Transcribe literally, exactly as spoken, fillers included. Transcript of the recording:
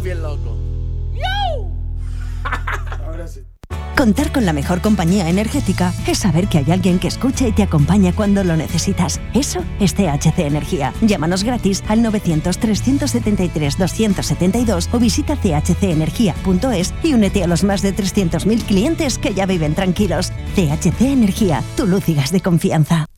bien loco. Ahora sí. Contar con la mejor compañía energética es saber que hay alguien que escucha y te acompaña cuando lo necesitas. Eso es T H C Energía. Llámanos gratis al novecientos, trescientos setenta y tres, doscientos setenta y dos o visita c h c energía punto es y únete a los más de trescientos mil clientes que ya viven tranquilos. T H C Energía, tu luz y gas de confianza.